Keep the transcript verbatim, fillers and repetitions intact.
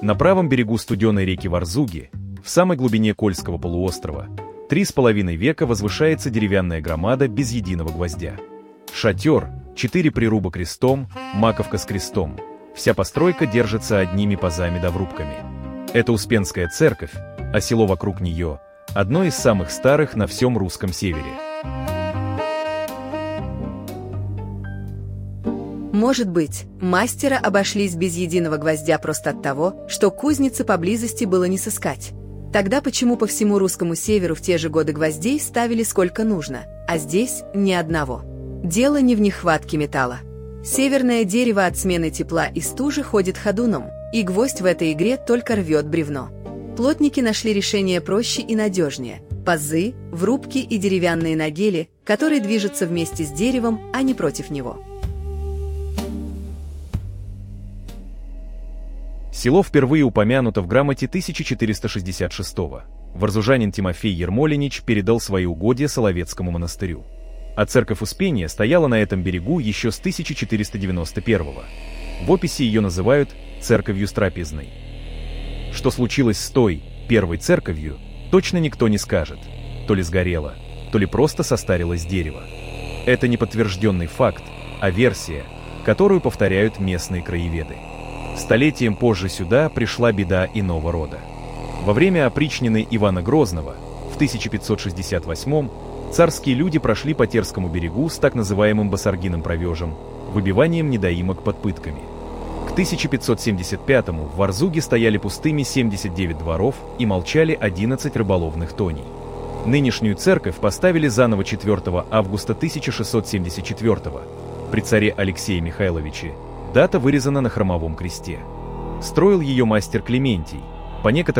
На правом берегу студеной реки Варзуги, в самой глубине Кольского полуострова, три с половиной века возвышается деревянная громада без единого гвоздя. Шатер, четыре прируба крестом, маковка с крестом. Вся постройка держится одними пазами да врубками. Это Успенская церковь, а село вокруг нее – одно из самых старых на всем русском севере. Может быть, мастера обошлись без единого гвоздя просто от того, что кузницы поблизости было не сыскать. Тогда почему по всему русскому северу в те же годы гвоздей ставили сколько нужно, а здесь ни одного? Дело не в нехватке металла. Северное дерево от смены тепла и стужи ходит ходуном, и гвоздь в этой игре только рвет бревно. Плотники нашли решение проще и надежнее – пазы, врубки и деревянные нагели, которые движутся вместе с деревом, а не против него. Село впервые упомянуто в грамоте тысяча четыреста шестьдесят шестого. Варзужанин Тимофей Ермолинич передал свои угодья Соловецкому монастырю. А церковь Успения стояла на этом берегу еще с тысяча четыреста девяносто первого. В описи ее называют «церковью Страпезной». Что случилось с той, первой церковью, точно никто не скажет. То ли сгорела, то ли просто состарилось дерево. Это не подтвержденный факт, а версия, которую повторяют местные краеведы. Столетием позже сюда пришла беда иного рода. Во время опричнины Ивана Грозного в тысяча пятьсот шестьдесят восьмом царские люди прошли по Терскому берегу с так называемым басаргиным провежем, выбиванием недоимок под пытками. К тысяча пятьсот семьдесят пятому в Варзуге стояли пустыми семьдесят девять дворов и молчали одиннадцать рыболовных тоней. Нынешнюю церковь поставили заново четвёртого августа тысяча шестьсот семьдесят четвёртого при царе Алексее Михайловиче. Дата вырезана на хромовом кресте. Строил ее мастер Клементий, по некоторым